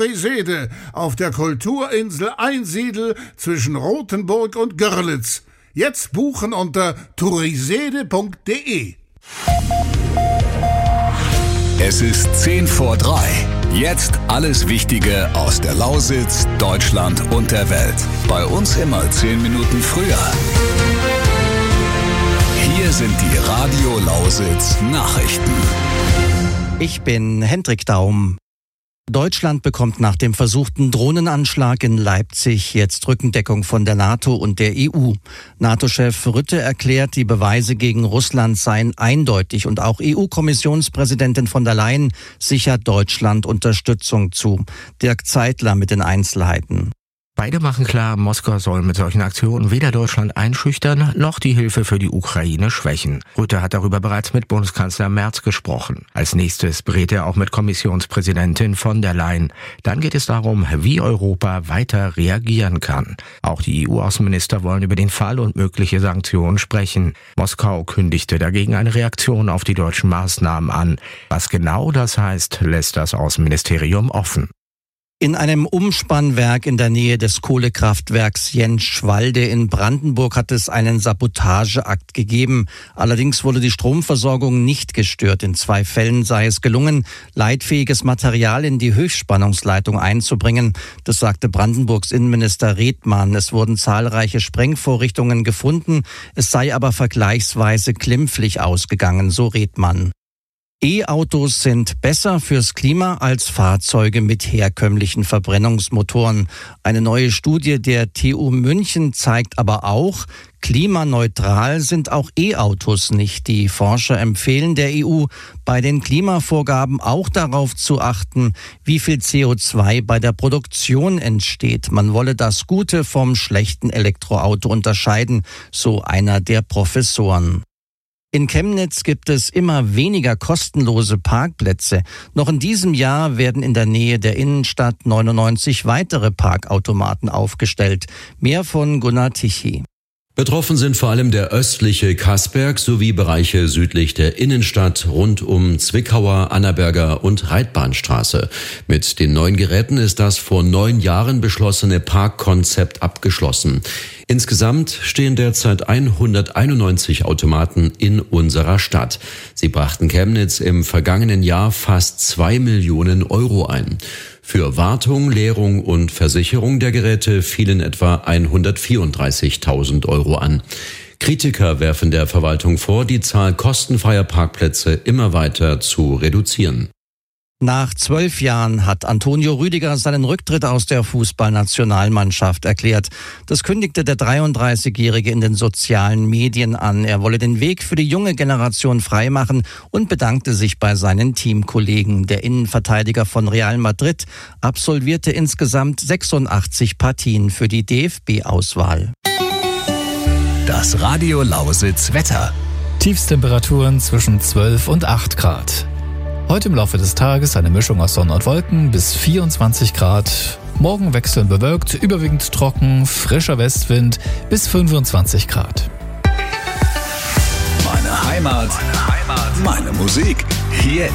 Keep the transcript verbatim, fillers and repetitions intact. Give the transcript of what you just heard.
Torisede auf der Kulturinsel Einsiedel zwischen Rothenburg und Görlitz. Jetzt buchen unter tourisede punkt de. Es ist zehn vor drei. Jetzt alles Wichtige aus der Lausitz, Deutschland und der Welt. Bei uns immer zehn Minuten früher. Hier sind die Radio Lausitz Nachrichten. Ich bin Hendrik Daum. Deutschland bekommt nach dem versuchten Drohnenanschlag in Leipzig jetzt Rückendeckung von der NATO und der E U. NATO-Chef Rutte erklärt, die Beweise gegen Russland seien eindeutig und auch E U-Kommissionspräsidentin von der Leyen sichert Deutschland Unterstützung zu. Dirk Zeitler mit den Einzelheiten. Beide machen klar, Moskau soll mit solchen Aktionen weder Deutschland einschüchtern, noch die Hilfe für die Ukraine schwächen. Rutte hat darüber bereits mit Bundeskanzler Merz gesprochen. Als nächstes berät er auch mit Kommissionspräsidentin von der Leyen. Dann geht es darum, wie Europa weiter reagieren kann. Auch die E U-Außenminister wollen über den Fall und mögliche Sanktionen sprechen. Moskau kündigte dagegen eine Reaktion auf die deutschen Maßnahmen an. Was genau das heißt, lässt das Außenministerium offen. In einem Umspannwerk in der Nähe des Kohlekraftwerks Jentschwalde in Brandenburg hat es einen Sabotageakt gegeben. Allerdings wurde die Stromversorgung nicht gestört. In zwei Fällen sei es gelungen, leitfähiges Material in die Höchstspannungsleitung einzubringen. Das sagte Brandenburgs Innenminister Redmann. Es wurden zahlreiche Sprengvorrichtungen gefunden. Es sei aber vergleichsweise glimpflich ausgegangen, so Redmann. E-Autos sind besser fürs Klima als Fahrzeuge mit herkömmlichen Verbrennungsmotoren. Eine neue Studie der T U München zeigt aber auch, klimaneutral sind auch E-Autos nicht. Die Forscher empfehlen der E U, bei den Klimavorgaben auch darauf zu achten, wie viel C O zwei bei der Produktion entsteht. Man wolle das gute vom schlechten Elektroauto unterscheiden, so einer der Professoren. In Chemnitz gibt es immer weniger kostenlose Parkplätze. Noch in diesem Jahr werden in der Nähe der Innenstadt neunundneunzig weitere Parkautomaten aufgestellt. Mehr von Gunnar Tichy. Betroffen sind vor allem der östliche Kaßberg sowie Bereiche südlich der Innenstadt rund um Zwickauer, Annaberger und Reitbahnstraße. Mit den neuen Geräten ist das vor neun Jahren beschlossene Parkkonzept abgeschlossen. Insgesamt stehen derzeit hunderteinundneunzig Automaten in unserer Stadt. Sie brachten Chemnitz im vergangenen Jahr fast zwei Millionen Euro ein. Für Wartung, Leerung und Versicherung der Geräte fielen etwa hundertvierunddreißigtausend Euro an. Kritiker werfen der Verwaltung vor, die Zahl kostenfreier Parkplätze immer weiter zu reduzieren. Nach zwölf Jahren hat Antonio Rüdiger seinen Rücktritt aus der Fußballnationalmannschaft erklärt. Das kündigte der dreiunddreißigjährige in den sozialen Medien an. Er wolle den Weg für die junge Generation freimachen und bedankte sich bei seinen Teamkollegen. Der Innenverteidiger von Real Madrid absolvierte insgesamt sechsundachtzig Partien für die D F B-Auswahl. Das Radio Lausitz Wetter. Tiefstemperaturen zwischen zwölf und acht Grad. Heute im Laufe des Tages eine Mischung aus Sonne und Wolken bis vierundzwanzig Grad. Morgen wechselnd bewölkt, überwiegend trocken, frischer Westwind bis fünfundzwanzig Grad. Meine Heimat, meine Heimat, meine Musik. Hier